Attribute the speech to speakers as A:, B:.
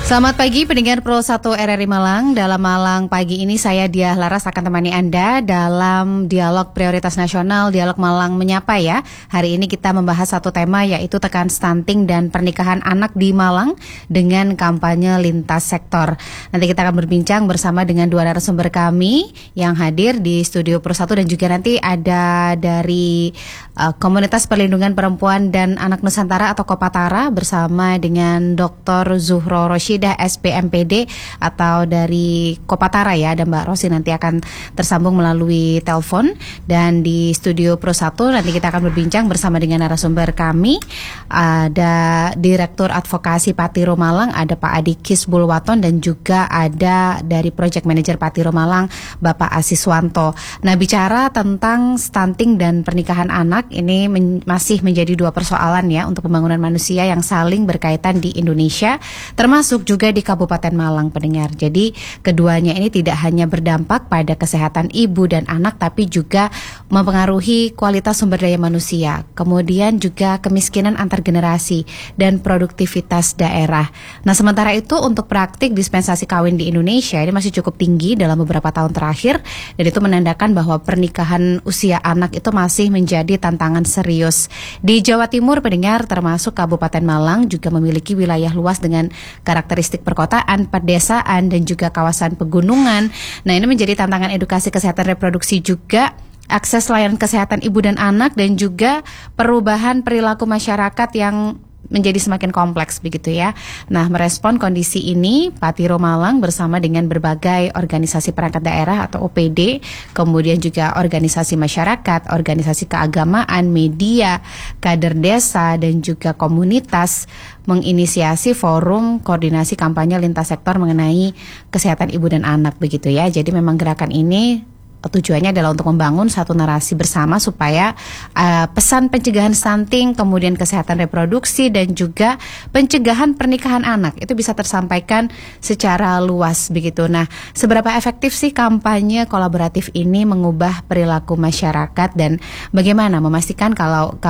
A: Selamat pagi pendengar Pro 1 RRI Malang. Dalam Malang pagi ini saya Diah Laras akan temani Anda dalam dialog prioritas nasional, dialog Malang Menyapa ya. Hari ini kita membahas satu tema yaitu tekan stunting dan pernikahan anak di Malang dengan kampanye lintas sektor. Nanti kita akan berbincang bersama dengan dua narasumber kami yang hadir di studio Pro 1 dan juga nanti ada dari Komunitas Perlindungan Perempuan dan Anak Nusantara atau Kopatara bersama dengan Dr. Zuhro Roshidah SPMPD atau dari Kopatara ya, dan Mbak Rosi nanti akan tersambung melalui telepon. Dan di studio Pro 1 nanti kita akan berbincang bersama dengan narasumber kami. Ada Direktur Advokasi Patiro Malang, ada Pak Adi Kisbulwaton, dan juga ada dari Project Manager Patiro Malang Bapak Asiswanto. Nah, bicara tentang stunting dan pernikahan anak ini masih menjadi dua persoalan ya untuk pembangunan manusia yang saling berkaitan di Indonesia, termasuk juga di Kabupaten Malang pendengar. Jadi keduanya ini tidak hanya berdampak pada kesehatan ibu dan anak, tapi juga mempengaruhi kualitas sumber daya manusia, kemudian juga kemiskinan antar generasi dan produktivitas daerah. Nah, sementara itu untuk praktik dispensasi kawin di Indonesia ini masih cukup tinggi dalam beberapa tahun terakhir, dan itu menandakan bahwa pernikahan usia anak itu masih menjadi tantangan serius. Di Jawa Timur pendengar, termasuk Kabupaten Malang juga memiliki wilayah luas dengan karakteristik perkotaan, pedesaan, dan juga kawasan pegunungan. Nah, ini menjadi tantangan edukasi kesehatan reproduksi juga, akses layanan kesehatan ibu dan anak, dan juga perubahan perilaku masyarakat yang menjadi semakin kompleks begitu ya. Nah, merespon kondisi ini, Patiro Malang bersama dengan berbagai organisasi perangkat daerah atau OPD, kemudian juga organisasi masyarakat, organisasi keagamaan, media, kader desa, dan juga komunitas menginisiasi forum koordinasi kampanye lintas sektor mengenai kesehatan ibu dan anak begitu ya. Jadi memang gerakan ini tujuannya adalah untuk membangun satu narasi bersama supaya pesan pencegahan stunting, kemudian kesehatan reproduksi, dan juga pencegahan pernikahan anak itu bisa tersampaikan secara luas begitu. Nah, seberapa efektif sih kampanye kolaboratif ini mengubah perilaku masyarakat, dan bagaimana memastikan kalau